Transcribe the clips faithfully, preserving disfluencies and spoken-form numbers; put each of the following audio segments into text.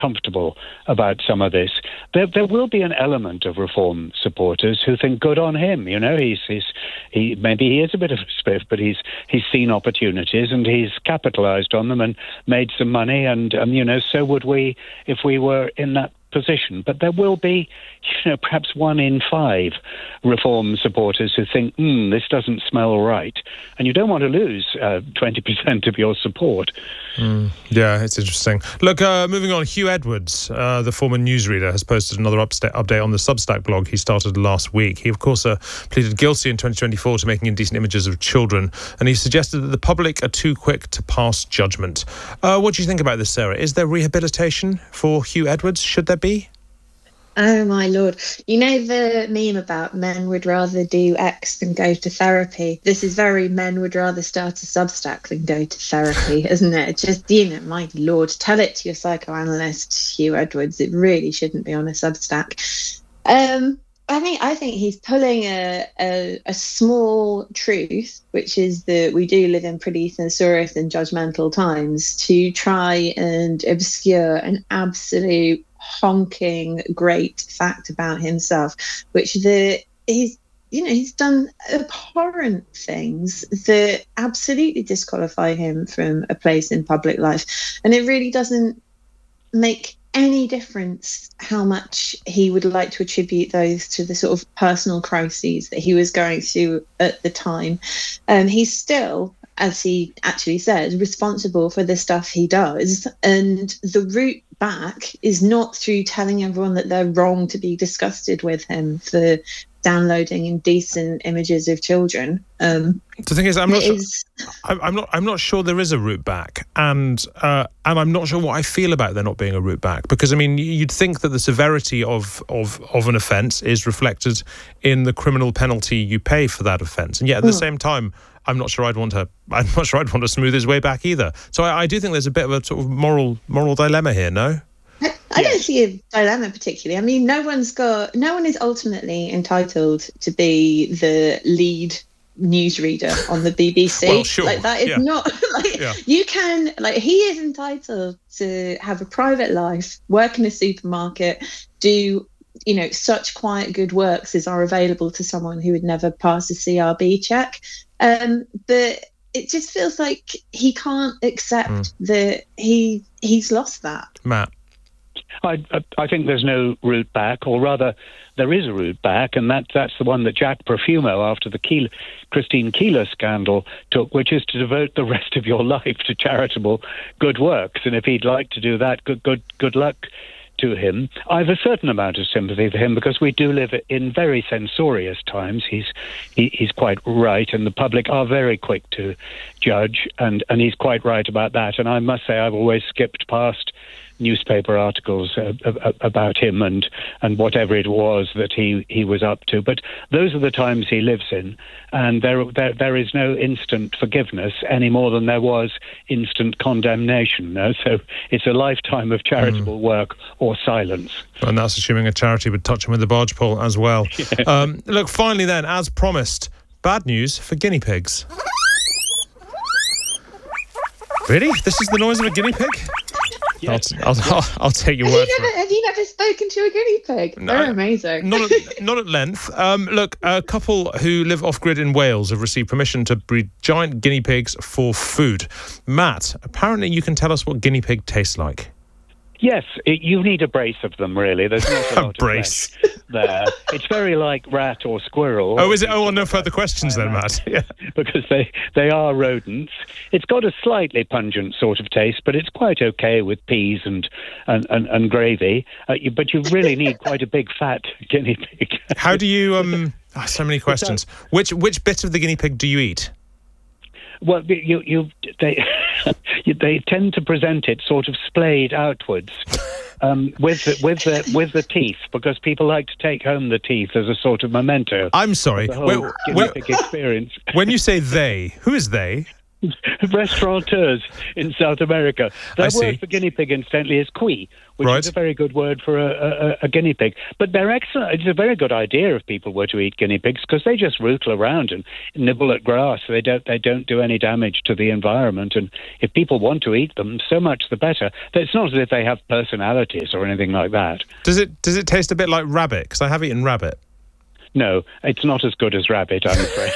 comfortable about some of this. There, there will be an element of reform supporters who think good on him. You know, he's, he's he maybe he is a bit of a spiff, but he's he's seen opportunities and he's capitalised on them and made some money. And um, you know, so would we if we were in that position. But there will be, you know, perhaps one in five reform supporters who think, hmm, this doesn't smell right. And you don't want to lose uh, twenty percent of your support. Mm, yeah, it's interesting. Look, uh, moving on, Hugh Edwards, uh, the former newsreader, has posted another upsta- update on the Substack blog he started last week. He, of course, uh, pleaded guilty in twenty twenty-four to making indecent images of children, and he suggested that the public are too quick to pass judgment. Uh, what do you think about this, Sarah? Is there rehabilitation for Hugh Edwards? Should there be? Oh, my Lord. You know the meme about men would rather do X than go to therapy? This is very men would rather start a Substack than go to therapy, isn't it? Just, you know, my Lord, tell it to your psychoanalyst, Hugh Edwards. It really shouldn't be on a Substack. Um, I think I think he's pulling a, a, a small truth, which is that we do live in pretty censorious and judgmental times, to try and obscure an absolute honking great fact about himself, which the he's you know he's done abhorrent things that absolutely disqualify him from a place in public life, and it really doesn't make any difference how much he would like to attribute those to the sort of personal crises that he was going through at the time. Um, he's still, as he actually said, responsible for the stuff he does, and the route back is not through telling everyone that they're wrong to be disgusted with him for downloading indecent images of children. Um, the thing is, I'm not. Sure, is, I'm not. I'm not sure there is a route back, and uh, and I'm not sure what I feel about there not being a route back. Because I mean, you'd think that the severity of of of an offence is reflected in the criminal penalty you pay for that offence, and yet at the mm. same time, I'm not sure I'd want to. I'm not sure I'd want to smooth his way back either. So I, I do think there's a bit of a sort of moral moral dilemma here. No. I, I don't see a dilemma particularly. I mean, no one's got. No one is ultimately entitled to be the lead newsreader on the B B C. Well, sure. Like that is yeah. not like yeah. you can. Like he is entitled to have a private life, work in a supermarket, do. You know, such quiet good works as are available to someone who would never pass a C R B check. Um, but it just feels like he can't accept mm. that he he's lost that. Matt. I, I think there's no route back, or rather, there is a route back, and that, that's the one that Jack Profumo, after the Keeler, Christine Keeler scandal, took, which is to devote the rest of your life to charitable good works. And if he'd like to do that, good good good luck to him. I have a certain amount of sympathy for him because we do live in very censorious times. He's he, he's quite right, and the public are very quick to judge, and, and he's quite right about that. And I must say I've always skipped past newspaper articles uh, uh, about him and and whatever it was that he he was up to. But those are the times he lives in, and there there, there is no instant forgiveness any more than there was instant condemnation. No? So it's a lifetime of charitable mm. work or silence. And that's assuming a charity would touch him with the barge pole as well. Yeah. Um, look, finally then, as promised, bad news for guinea pigs. Really? This is the noise of a guinea pig? Yes. I'll, I'll, I'll, I'll take your have word you for never, it. Have you never spoken to a guinea pig? No, They're amazing. Not at, not at length. Um, look, a couple who live off-grid in Wales have received permission to breed giant guinea pigs for food. Matt, apparently you can tell us what guinea pig tastes like. Yes, it, you need a brace of them, really. There's not a lot brace. of flesh there. It's very like rat or squirrel. Oh, is it? Oh, no further questions then, Matt. Yeah. Because they, they are rodents. It's got a slightly pungent sort of taste, but it's quite okay with peas and and, and, and gravy. Uh, you, but you really need quite a big fat guinea pig. How do you... um? Oh, so many questions. Which which bit of the guinea pig do you eat? Well, you you they they tend to present it sort of splayed outwards, um, with the, with the with the teeth, because people like to take home the teeth as a sort of memento. I'm sorry. Of the whole wait, guinea wait, pig experience. When you say they, who is they? restaurateurs in South America. Their I word see. for guinea pig, incidentally, is cuy, which Right. is a very good word for a, a, a guinea pig. But they're excellent. It's a very good idea if people were to eat guinea pigs, because they just rootle around and nibble at grass. They don't they don't do any damage to the environment. And if people want to eat them, so much the better. But it's not as if they have personalities or anything like that. Does it does it taste a bit like rabbit? Because I have eaten rabbit. No, it's not as good as rabbit, I'm afraid.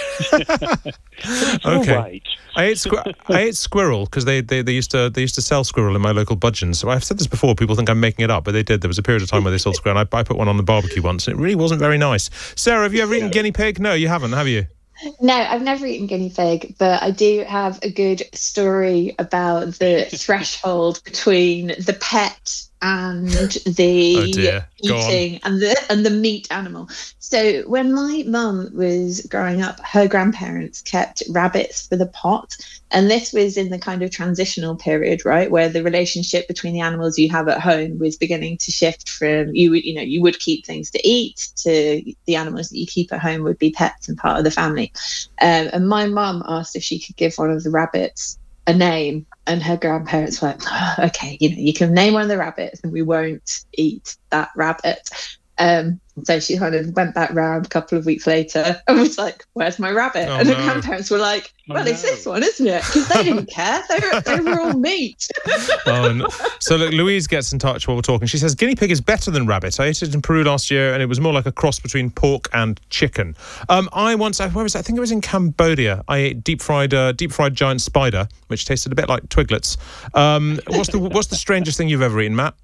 It's all Okay. right. I ate squ- I ate squirrel because they, they, they used to they used to sell squirrel in my local Budgeons. So I've said this before. People think I'm making it up, but they did. There was a period of time where they sold squirrel. And I, I put one on the barbecue once, and it really wasn't very nice. Sarah, have you ever eaten guinea pig? No, you haven't, have you? No, I've never eaten guinea pig, but I do have a good story about the threshold between the pet and the Oh dear. Go on. eating and the and the meat animal. So when my mum was growing up, her grandparents kept rabbits for the pot, and this was in the kind of transitional period, right, where the relationship between the animals you have at home was beginning to shift from you would you know you would keep things to eat to the animals that you keep at home would be pets and part of the family. Um, and my mum asked if she could give one of the rabbits a name, and her grandparents were like, oh, okay, you know, you can name one of the rabbits and we won't eat that rabbit. Um, so she kind of went back round a couple of weeks later and was like, where's my rabbit? Oh, and the no. grandparents were like, well, Oh, it's no. this one, isn't it? Because they didn't care. They were, they were all meat. Oh, no. So look, Louise gets in touch while we're talking. She says, guinea pig is better than rabbit. I ate it in Peru last year, and it was more like a cross between pork and chicken. Um, I once, where was it? I think it was in Cambodia. I ate deep fried, uh, deep fried giant spider, which tasted a bit like twiglets. Um, what's the what's the strangest thing you've ever eaten, Matt?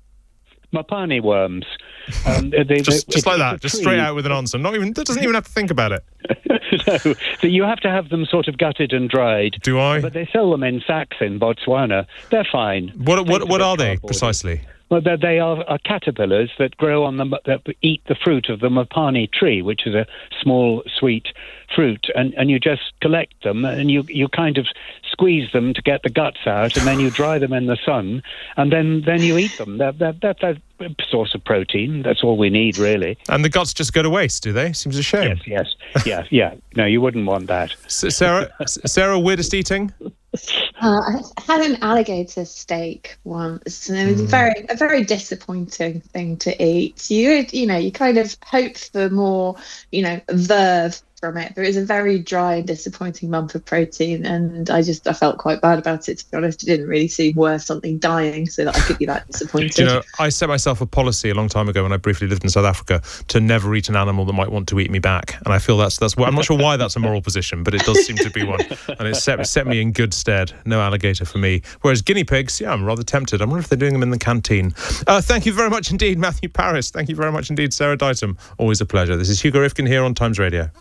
Mapani worms. Um, they, they, Just, they- just like it's that, a just tree. straight out with an answer. Not even, doesn't even have to think about it. No, so you have to have them sort of gutted and dried. Do I? But they sell them in sacks in Botswana. They're fine. What what Tastes what a bit are they cardboardy. precisely? Well, they they are, are caterpillars that grow on the that eat the fruit of the mapani tree, which is a small sweet fruit, and, and you just collect them and you, you kind of squeeze them to get the guts out, and then you dry them in the sun, and then, then you eat them. That that that that's a source of protein. That's all we need, really. And the guts just go to waste, do they? Seems a shame. Yes, yes, yeah, yeah. No, you wouldn't want that. S- Sarah, S- Sarah, weirdest eating? Uh, I had an alligator steak once, and it was very a very disappointing thing to eat. You you know you kind of hope for more you know verve from it, but it was a very dry and disappointing lump of protein, and I just I felt quite bad about it, to be honest. It didn't really seem worth something dying so that I could be that disappointed. Do you know, I set myself a policy a long time ago when I briefly lived in South Africa to never eat an animal that might want to eat me back, and I feel that's that's I'm not sure why that's a moral position, but it does seem to be one, and it set set me in good stead. No alligator for me. Whereas guinea pigs, yeah, I'm rather tempted. I wonder if they're doing them in the canteen. Uh, thank you very much indeed, Matthew Paris. Thank you very much indeed, Sarah Ditum. Always a pleasure. This is Hugo Rifkin here on Times Radio.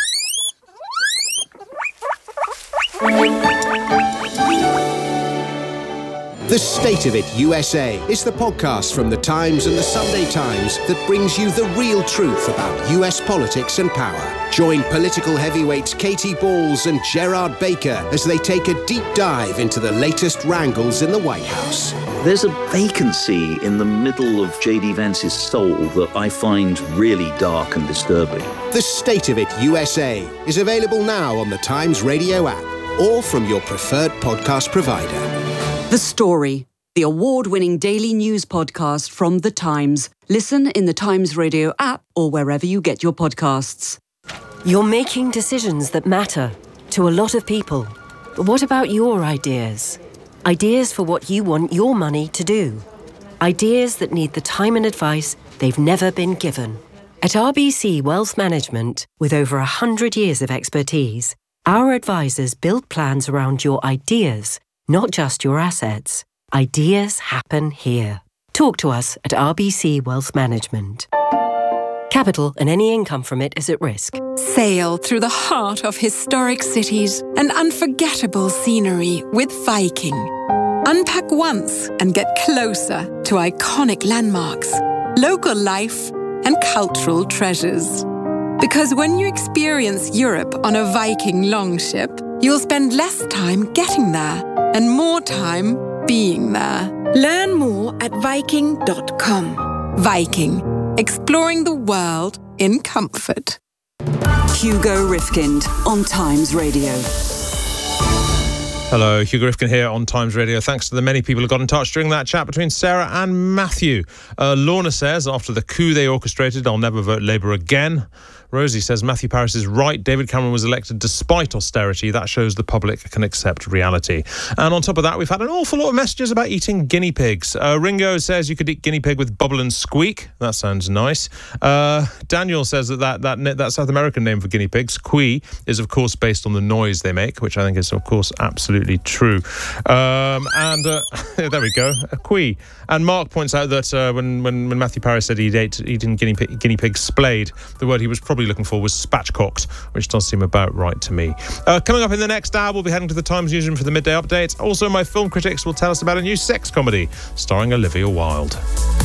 The State of It U S A is the podcast from The Times and The Sunday Times that brings you the real truth about U S politics and power. Join political heavyweights Katie Balls and Gerard Baker as they take a deep dive into the latest wrangles in the White House. There's a vacancy in the middle of J D Vance's soul that I find really dark and disturbing. The State of It U S A is available now on the Times Radio app or from your preferred podcast provider. The Story, the award-winning daily news podcast from The Times. Listen in the Times Radio app or wherever you get your podcasts. You're making decisions that matter to a lot of people. But what about your ideas? Ideas for what you want your money to do. Ideas that need the time and advice they've never been given. At R B C Wealth Management, with over one hundred years of expertise, our advisors build plans around your ideas, not just your assets. Ideas happen here. Talk to us at R B C Wealth Management. Capital and any income from it is at risk. Sail through the heart of historic cities and unforgettable scenery with Viking. Unpack once and get closer to iconic landmarks, local life, and cultural treasures. Because when you experience Europe on a Viking longship, you'll spend less time getting there and more time being there. Learn more at Viking dot com. Viking, exploring the world in comfort. Hugo Rifkind on Times Radio. Hello, Hugh Grifkin here on Times Radio. Thanks to the many people who got in touch during that chat between Sarah and Matthew. Uh, Lorna says, after the coup they orchestrated, I'll never vote Labour again. Rosie says, Matthew Parris is right. David Cameron was elected despite austerity. That shows the public can accept reality. And on top of that, we've had an awful lot of messages about eating guinea pigs. Uh, Ringo says you could eat guinea pig with bubble and squeak. That sounds nice. Uh, Daniel says that that, that that South American name for guinea pigs, Cui, is of course based on the noise they make, which I think is of course absolutely true. Um, and uh, there we go, a Cui. And Mark points out that uh, when, when when Matthew Parris said he'd ate, eaten guinea pig, guinea pig splayed, the word he was probably looking for was spatchcocked, which does seem about right to me. Uh, coming up in the next hour, we'll be heading to the Times newsroom for the midday update. Also, my film critics will tell us about a new sex comedy starring Olivia Wilde.